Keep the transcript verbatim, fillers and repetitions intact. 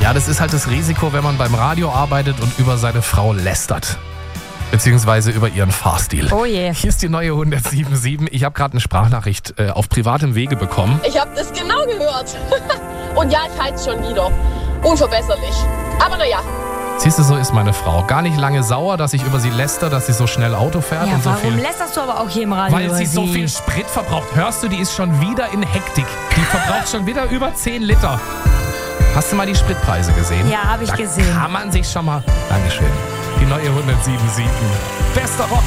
Ja, das ist halt das Risiko, wenn man beim Radio arbeitet und über seine Frau lästert. Beziehungsweise über ihren Fahrstil. Oh je. Hier ist die neue hundertsiebundsiebzig. Ich habe gerade eine Sprachnachricht äh, auf privatem Wege bekommen. Ich habe das genau gehört. Und ja, ich heiz schon wieder. Unverbesserlich. Aber naja. Siehst du, so ist meine Frau. Gar nicht lange sauer, dass ich über sie läster, dass sie so schnell Auto fährt. Ja, und so warum viel, lästerst du aber auch hier im Radio weil über sie so viel Sprit verbraucht. Hörst du, die ist schon wieder in Hektik. Die verbraucht schon wieder über zehn Liter. Hast du mal die Spritpreise gesehen? Ja, habe ich da gesehen. Kann man sich schon mal... Dankeschön. Die neue hundertsiebundsiebzig. Bester Rock.